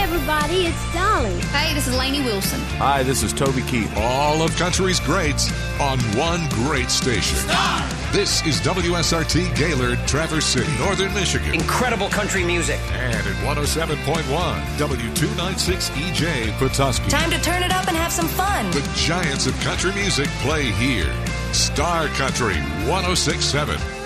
everybody, it's Dolly. Hey, this is Lainey Wilson. Hi, this is Toby Keith. All of country's greats on one great station. Star! This is WSRT Gaylord, Traverse City, Northern Michigan. Incredible country music. And at 107.1, W296EJ, Petoskey. Time to turn it up and have some fun. The giants of country music play here. Star Country 106.7.